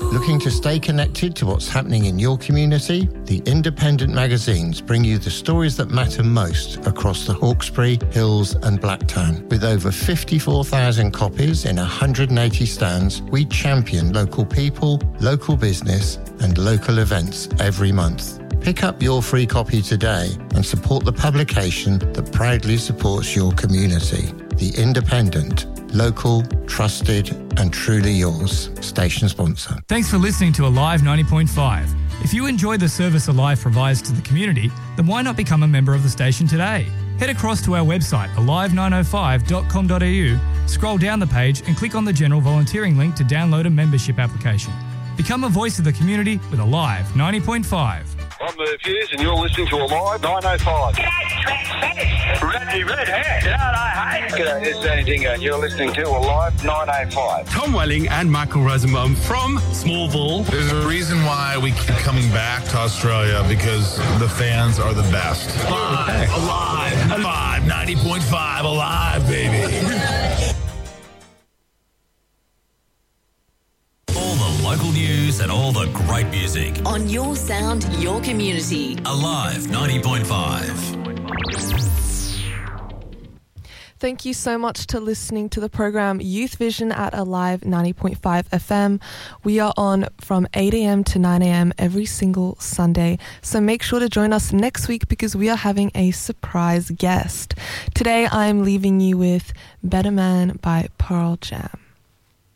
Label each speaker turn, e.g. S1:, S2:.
S1: Looking to stay connected to what's happening in your community? The independent magazines bring you the stories that matter most across the Hawkesbury, Hills and Blacktown. With over 54,000 copies in 180 stands, we champion local people, local business and local events every month. Pick up your free copy today and support the publication that proudly supports your community. The Independent. Local, trusted and truly yours. Station sponsor.
S2: Thanks for listening to Alive 90.5. If you enjoy the service Alive provides to the community, then why not become a member of the station today? Head across to our website alive905.com.au, scroll down the page and click on the general volunteering link to download a membership application. Become a voice of the community with Alive 90.5.
S3: I'm Murph Hughes and you're listening to Alive 905.
S4: G'day, Reddy Redhead.
S3: G'day, it's Danny Dingo and you're listening to Alive 905.
S5: Tom Welling and Michael Rosenbaum from Smallville.
S6: There's a reason why we keep coming back to Australia, because the fans are the best.
S7: Alive, 90.5, alive, baby. All the local news and all the great music.
S8: On your sound, your community.
S7: Alive 90.5.
S9: Thank you so much to listening to the program Youth Vision at Alive 90.5 FM. We are on from 8 a.m. to 9 a.m. every single Sunday. So make sure to join us next week because we are having a surprise guest. Today I'm leaving you with Better Man by Pearl Jam.